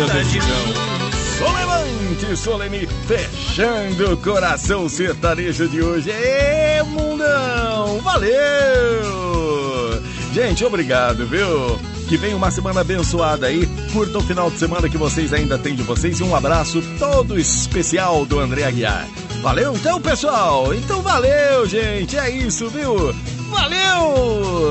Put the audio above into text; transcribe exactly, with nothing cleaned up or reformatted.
Moda decisão. Solemante, Solene, fechando o coração sertanejo de hoje. Ê, mundão, valeu! Gente, obrigado, viu? Que venha uma semana abençoada aí. Curta o final de semana que vocês ainda têm de vocês. E um abraço todo especial do André Aguiar. Valeu então, pessoal? Então valeu, gente. É isso, viu? Valeu!